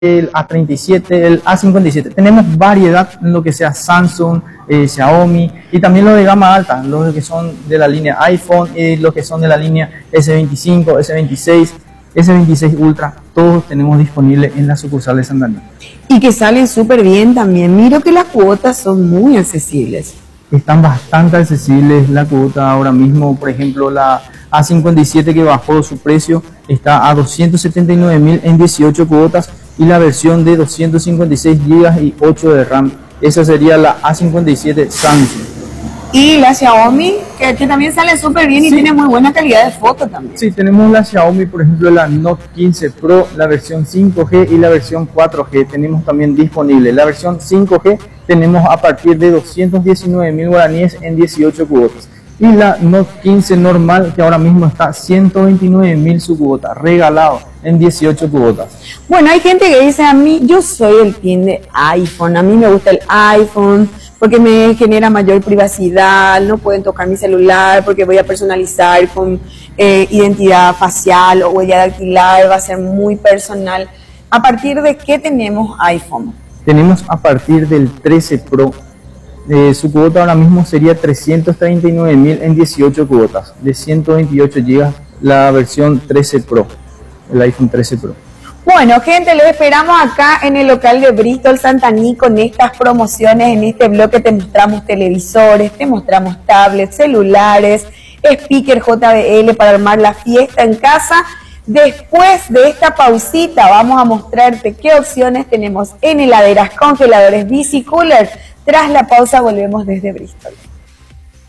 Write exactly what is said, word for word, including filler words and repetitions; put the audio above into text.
el A treinta y siete, el A cincuenta y siete. Tenemos variedad en lo que sea Samsung, eh, Xiaomi y también los de gama alta, los que son de la línea iPhone y los que son de la línea ese veinticinco, ese veintiséis, ese veintiséis Ultra. Todos tenemos disponibles en la sucursal de Santander. Y que salen súper bien también. Miro que las cuotas son muy accesibles. Están bastante accesibles la cuota ahora mismo. Por ejemplo, la A cincuenta y siete que bajó su precio está a doscientos setenta y nueve mil en dieciocho cuotas, y la versión de doscientos cincuenta y seis gigas y ocho de RAM, esa sería la A cincuenta y siete Samsung. Y la Xiaomi, que, que también sale súper bien y Sí. tiene muy buena calidad de foto también. Sí, tenemos la Xiaomi, por ejemplo, la Note quince Pro, la versión cinco G y la versión cuatro G tenemos también disponible. La versión cinco G tenemos a partir de doscientos diecinueve mil guaraníes en dieciocho cuotas. Y la Note quince normal, que ahora mismo está a ciento veintinueve mil su cuota, regalado en dieciocho cuotas. Bueno, hay gente que dice a mí, yo soy el team de iPhone, a mí me gusta el iPhone porque me genera mayor privacidad, no pueden tocar mi celular porque voy a personalizar con eh, identidad facial o huella dactilar, va a ser muy personal. ¿A partir de qué tenemos iPhone? Tenemos a partir del trece Pro, eh, su cuota ahora mismo sería trescientos treinta y nueve mil en dieciocho cuotas, de ciento veintiocho gigas, la versión trece Pro, el iPhone trece Pro. Bueno, gente, los esperamos acá en el local de Bristol Santaní con estas promociones. En este bloque te mostramos televisores, te mostramos tablets, celulares, speaker J B L para armar la fiesta en casa. Después de esta pausita vamos a mostrarte qué opciones tenemos en heladeras, congeladores, bicicooler. Tras la pausa volvemos desde Bristol.